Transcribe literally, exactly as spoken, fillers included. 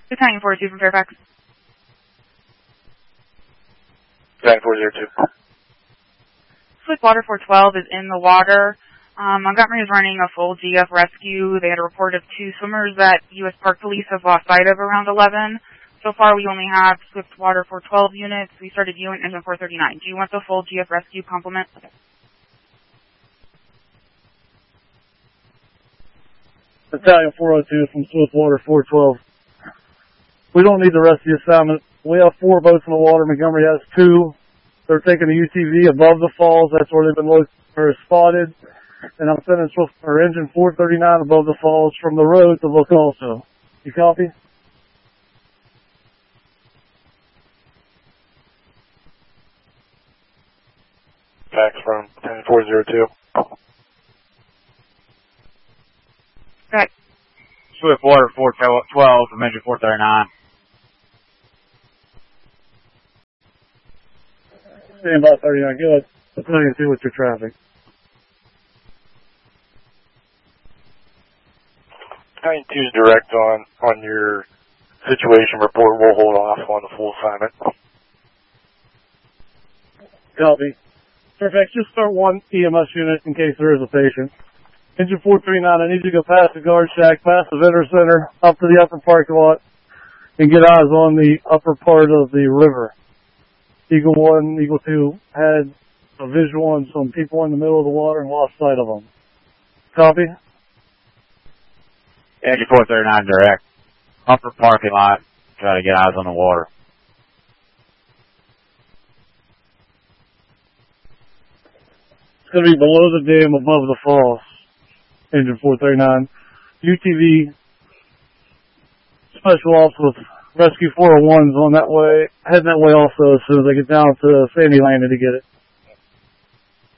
Battalion four oh two from Fairfax. Battalion four oh two. Swiftwater four twelve is in the water. Um, Montgomery is running a full G F rescue. They had a report of two swimmers that U S Park Police have lost sight of around eleven. So far, we only have Swiftwater four twelve units. We started viewing engine four thirty-nine. Do you want the full G F rescue complement? Battalion four oh two from Swiftwater four twelve. We don't need the rescue assignment. We have four boats in the water. Montgomery has two. They're taking a U T V above the falls. That's where they've been located, or spotted. And I'm sending Swift, or engine four thirty-nine above the falls from the road to look also. You copy? Fax from Battalion four oh two. Right. Swiftwater four twelve from engine four thirty-nine. Stand by thirty-nine. Good. Battalion two with your traffic. Battalion two's direct on, on your situation report. We'll hold off on the full assignment. Copy. Perfect. Just start one E M S unit in case there is a patient. Engine four thirty-nine, I need you to go past the guard shack, past the vendor center, up to the upper parking lot, and get eyes on the upper part of the river. Eagle one, Eagle two had a visual on some people in the middle of the water and lost sight of them. Copy? Engine four thirty-nine direct. Upper parking lot. Try to get eyes on the water. It's going to be below the dam above the falls. Engine four thirty-nine. U T V special ops with rescue four oh ones on that way, heading that way also as soon as I get down to Sandy Landing to get it.